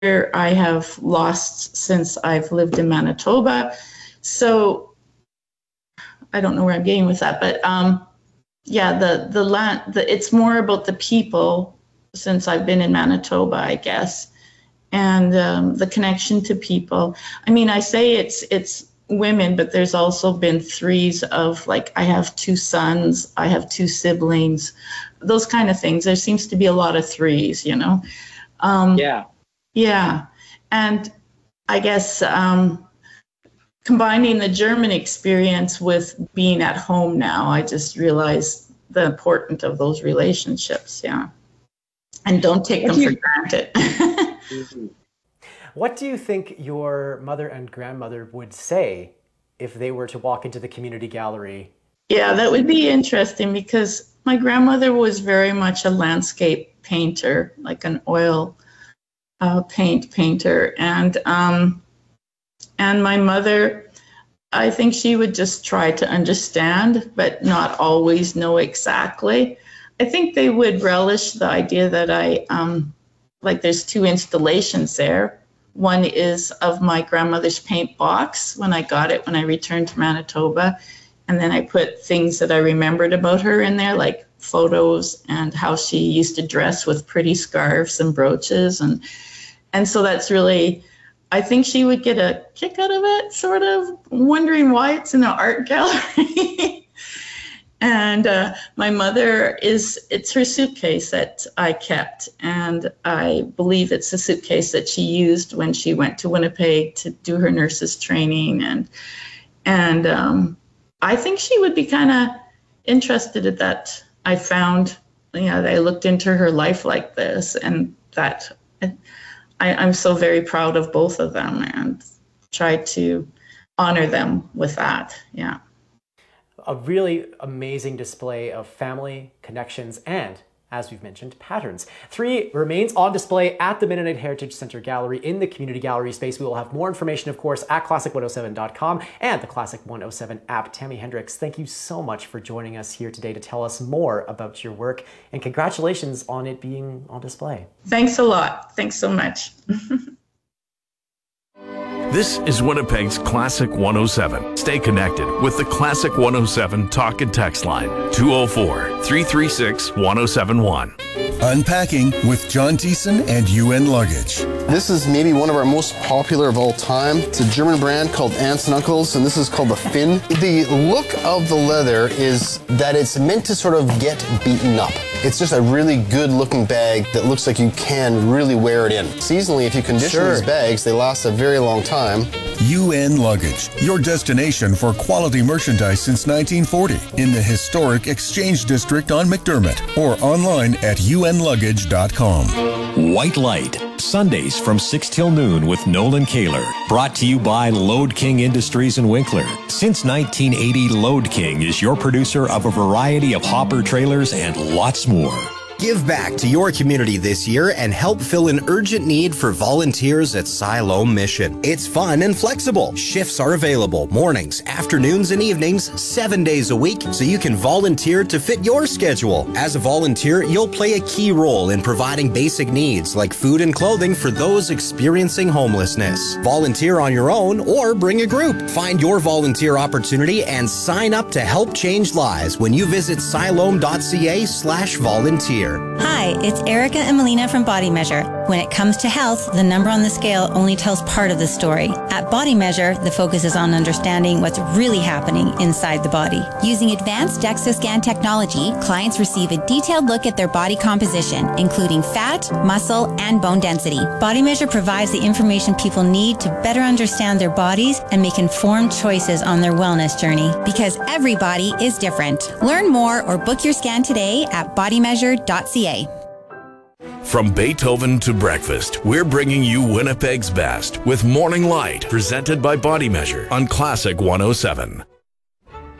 I have lost since I've lived in Manitoba. So I don't know where I'm getting with that, but yeah, the land, it's more about the people since I've been in Manitoba, I guess, and the connection to people. I mean, I say it's women, but there's also been threes of, like, I have two sons, I have two siblings, those kind of things. There seems to be a lot of threes, you know. Yeah. And I guess combining the German experience with being at home now, I just realized the importance of those relationships. Yeah. And don't take them for granted. What do you think your mother and grandmother would say if they were to walk into the community gallery? Yeah, that would be interesting, because my grandmother was very much a landscape painter, like an oil painter. And my mother, I think she would just try to understand, but not always know exactly. I think they would relish the idea that like there's two installations there. One is of my grandmother's paint box when I got it when I returned to Manitoba. And then I put things that I remembered about her in there, like photos and how she used to dress with pretty scarves and brooches. And so that's really, I think she would get a kick out of it, sort of wondering why it's in an art gallery. And my mother, it's her suitcase that I kept. And I believe it's a suitcase that she used when she went to Winnipeg to do her nurse's training. And I think she would be kind of interested in that. I found, that I looked into her life like this, and that I'm so very proud of both of them and tried to honor them with that. Yeah. A really amazing display of family connections and, as we've mentioned, patterns. 3 remains on display at the Mennonite Heritage Center Gallery in the community gallery space. We will have more information, of course, at classic107.com and the Classic 107 app. Tammy Hendricks, thank you so much for joining us here today to tell us more about your work, and congratulations on it being on display. Thanks a lot. Thanks so much. This is Winnipeg's Classic 107. Stay connected with the Classic 107 talk and text line, 204-336-1071. Unpacking with John Thiessen and UN Luggage. This is maybe one of our most popular of all time. It's a German brand called Aunts and Uncles, and this is called the Finn. The look of the leather is that it's meant to sort of get beaten up. It's just a really good looking bag that looks like you can really wear it in. Seasonally, if you condition these bags, they last a very long time. UN Luggage, your destination for quality merchandise since 1940 in the historic Exchange District on McDermott, or online at unluggage.com. White Light, Sundays from 6 till noon with Nolan Kaler. Brought to you by Load King Industries in Winkler. Since 1980, Load King is your producer of a variety of hopper trailers and lots more. Give back to your community this year and help fill an urgent need for volunteers at Siloam Mission. It's fun and flexible. Shifts are available mornings, afternoons, and evenings, 7 days a week, so you can volunteer to fit your schedule. As a volunteer, you'll play a key role in providing basic needs like food and clothing for those experiencing homelessness. Volunteer on your own or bring a group. Find your volunteer opportunity and sign up to help change lives when you visit siloam.ca/volunteer. Hi, it's Erica and Melina from Body Measure. When it comes to health, the number on the scale only tells part of the story. At Body Measure, the focus is on understanding what's really happening inside the body. Using advanced DEXA scan technology, clients receive a detailed look at their body composition, including fat, muscle, and bone density. Body Measure provides the information people need to better understand their bodies and make informed choices on their wellness journey, because every body is different. Learn more or book your scan today at bodymeasure.ca. From Beethoven to breakfast, we're bringing you Winnipeg's best with Morning Light, presented by Body Measure on Classic 107.